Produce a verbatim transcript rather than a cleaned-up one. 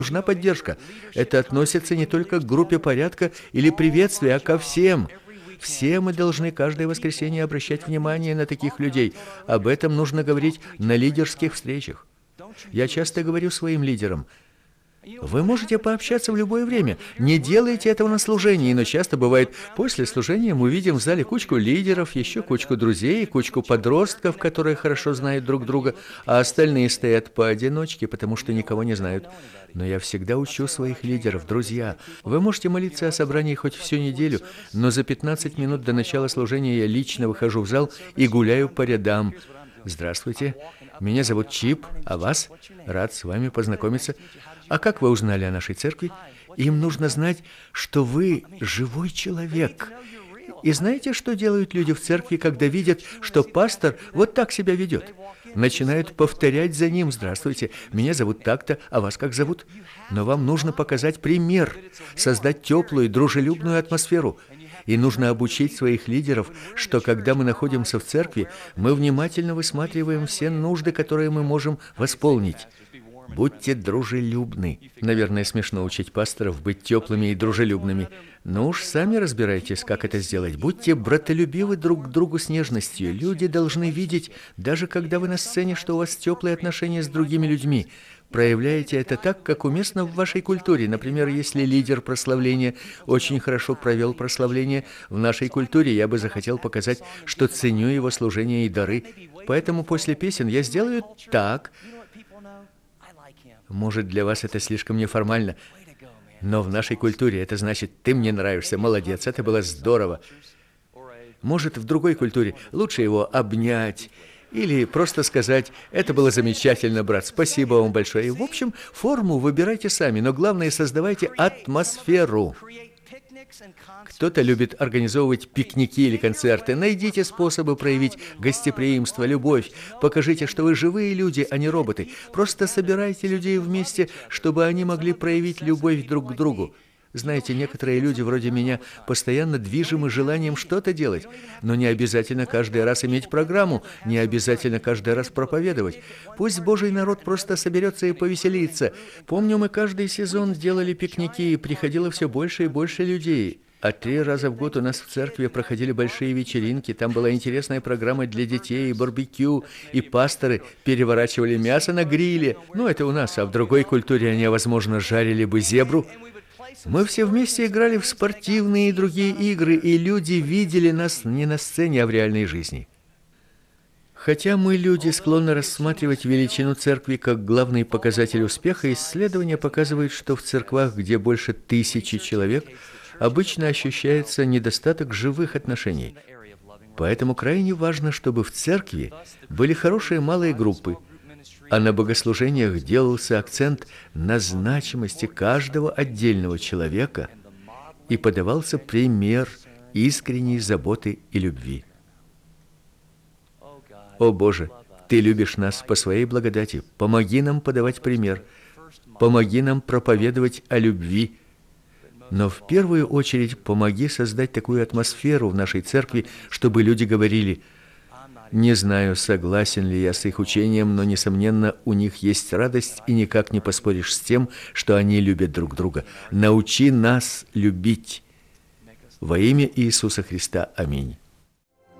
нужна поддержка. Это относится не только к группе порядка или приветствия, а ко всем. Все мы должны каждое воскресенье обращать внимание на таких людей. Об этом нужно говорить на лидерских встречах. Я часто говорю своим лидерам: вы можете пообщаться в любое время. Не делайте этого на служении, но часто бывает, после служения мы видим в зале кучку лидеров, еще кучку друзей, кучку подростков, которые хорошо знают друг друга, а остальные стоят поодиночке, потому что никого не знают. Но я всегда учу своих лидеров: друзья, вы можете молиться о собрании хоть всю неделю, но за пятнадцать минут до начала служения я лично выхожу в зал и гуляю по рядам. Здравствуйте, меня зовут Чип, а вас? Рад с вами познакомиться. А как вы узнали о нашей церкви? Им нужно знать, что вы живой человек. И знаете, что делают люди в церкви, когда видят, что пастор вот так себя ведет? Начинают повторять за ним: здравствуйте, меня зовут так-то, а вас как зовут? Но вам нужно показать пример, создать теплую, дружелюбную атмосферу. И нужно обучить своих лидеров, что когда мы находимся в церкви, мы внимательно высматриваем все нужды, которые мы можем восполнить. Будьте дружелюбны. Наверное, смешно учить пасторов быть теплыми и дружелюбными. Но уж сами разбирайтесь, как это сделать. Будьте братолюбивы друг к другу с нежностью. Люди должны видеть, даже когда вы на сцене, что у вас теплые отношения с другими людьми. Проявляете это так, как уместно в вашей культуре. Например, если лидер прославления очень хорошо провел прославление, в нашей культуре я бы захотел показать, что ценю его служение и дары. Поэтому после песен я сделаю так. Может, для вас это слишком неформально, но в нашей культуре это значит: ты мне нравишься, молодец, это было здорово. Может, в другой культуре лучше его обнять или просто сказать: это было замечательно, брат, спасибо вам большое. В общем, форму выбирайте сами, но главное, создавайте атмосферу. Кто-то любит организовывать пикники или концерты. Найдите способы проявить гостеприимство, любовь. Покажите, что вы живые люди, а не роботы. Просто собирайте людей вместе, чтобы они могли проявить любовь друг к другу. Знаете, некоторые люди вроде меня постоянно движимы желанием что-то делать, но не обязательно каждый раз иметь программу, не обязательно каждый раз проповедовать. Пусть Божий народ просто соберется и повеселится. Помню, мы каждый сезон делали пикники, и приходило все больше и больше людей. А три раза в год у нас в церкви проходили большие вечеринки, там была интересная программа для детей, и барбекю, и пасторы переворачивали мясо на гриле. Ну, это у нас, а в другой культуре они, возможно, жарили бы зебру. Мы все вместе играли в спортивные и другие игры, и люди видели нас не на сцене, а в реальной жизни. Хотя мы, люди, склонны рассматривать величину церкви как главный показатель успеха, исследования показывают, что в церквах, где больше тысячи человек, обычно ощущается недостаток живых отношений. Поэтому крайне важно, чтобы в церкви были хорошие малые группы, а на богослужениях делался акцент на значимости каждого отдельного человека и подавался пример искренней заботы и любви. О Боже, Ты любишь нас по Своей благодати. Помоги нам подавать пример. Помоги нам проповедовать о любви. Но в первую очередь помоги создать такую атмосферу в нашей церкви, чтобы люди говорили: не знаю, согласен ли я с их учением, но, несомненно, у них есть радость, и никак не поспоришь с тем, что они любят друг друга. Научи нас любить. Во имя Иисуса Христа. Аминь.